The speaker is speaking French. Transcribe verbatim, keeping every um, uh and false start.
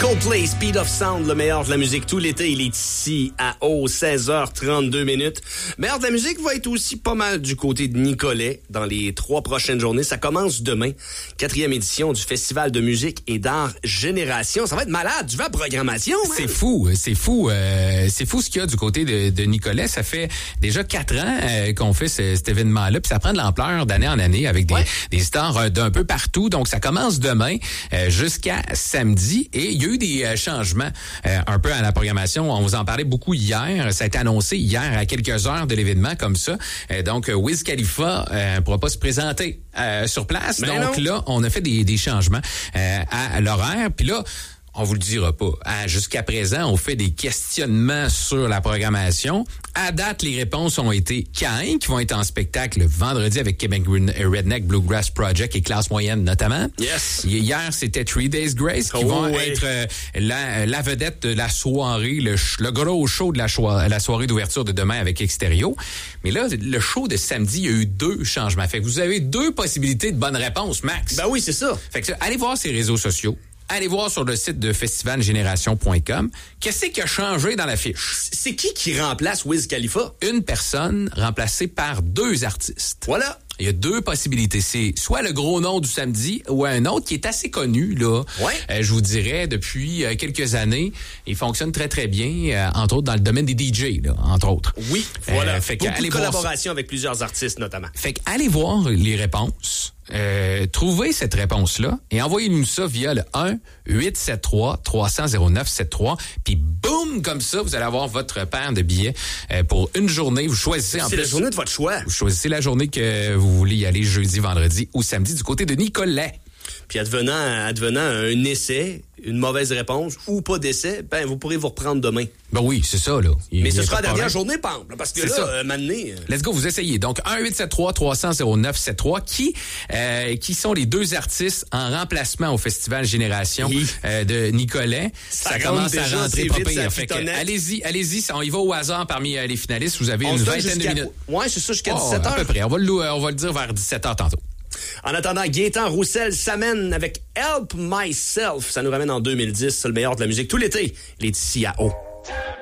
Coldplay, Speed of Sound, le meilleur de la musique tout l'été. Il est ici à Haut, seize heures trente-deux minutes. Le meilleur de la musique va être aussi pas mal du côté de Nicolet dans les trois prochaines journées. Ça commence demain, quatrième édition du Festival de musique et d'art Génération. Ça va être malade, du vent programmation. Man. C'est fou, c'est fou. Euh, c'est fou ce qu'il y a du côté de, de Nicolet. Ça fait déjà quatre ans euh, qu'on fait ce, cet événement-là, puis ça prend de l'ampleur d'année en année avec des, ouais. des stars euh, d'un peu partout. Donc, ça commence demain euh, jusqu'à samedi. Et il y a eu des euh, changements euh, un peu à la programmation. On vous en parlait beaucoup hier. Ça a été annoncé hier à quelques heures de l'événement comme ça. Euh, donc, Wiz Khalifa ne euh, pourra pas se présenter euh, sur place. Mais donc non. Là, on a fait des, des changements euh, à, à l'horaire. Puis là, on vous le dira pas. Ah, jusqu'à présent, on fait des questionnements sur la programmation. À date, les réponses ont été Caïn, qui vont être en spectacle le vendredi avec Québec Redneck Bluegrass Project et Classe Moyenne notamment. Yes. Hier, c'était Three Days Grace qui oh, vont ouais. être euh, la, la vedette de la soirée, le, le gros show de la, cho- la soirée d'ouverture de demain avec Extérieur. Mais là, le show de samedi, il y a eu deux changements. Fait que vous avez deux possibilités de bonnes réponses, Max. Ben oui, c'est ça. Fait que allez voir ces réseaux sociaux. Allez voir sur le site de festival génération point com. Qu'est-ce qui a changé dans la fiche? C'est qui qui remplace Wiz Khalifa? Une personne remplacée par deux artistes. Voilà. Il y a deux possibilités. C'est soit le gros nom du samedi ou un autre qui est assez connu, là. Ouais. Euh, je vous dirais, depuis euh, quelques années. Il fonctionne très, très bien, euh, entre autres dans le domaine des D J, là, entre autres. Oui, voilà. Euh, fait Beaucoup que, de collaboration avec plusieurs artistes, notamment. Fait que allez voir les réponses. Euh, trouvez cette réponse-là et envoyez-nous ça via le un huit sept trois trois zéro zéro neuf sept trois. Puis boum, comme ça, vous allez avoir votre paire de billets euh, pour une journée. Vous choisissez en C'est plus. la journée de votre choix. Vous choisissez la journée que vous voulez y aller, jeudi, vendredi ou samedi, du côté de Nicolet. Puis advenant, advenant un essai, une mauvaise réponse ou pas d'essai, ben vous pourrez vous reprendre demain. Ben oui, c'est ça, là. Il, Mais ce sera sera la dernière journée, Pamp, parce que c'est là, euh, maintenant... Euh... Let's go, vous essayez. Donc, un huit sept trois trois zéro zéro neuf sept trois. Qui, euh, qui sont les deux artistes en remplacement au Festival Génération oui. euh, de Nicolet? Ça, ça commence à rentrer pas pire. Fait que, allez-y, allez-y. On y va au hasard parmi euh, les finalistes. Vous avez on une vingtaine de minutes. Ouais, c'est ça, jusqu'à oh, dix-sept heures. À peu près. On va, le, on va le dire vers dix-sept heures tantôt. En attendant, Gaétan Roussel s'amène avec Help Myself. Ça nous ramène en deux mille dix. C'est le meilleur de la musique tout l'été. Il est ici à Haut.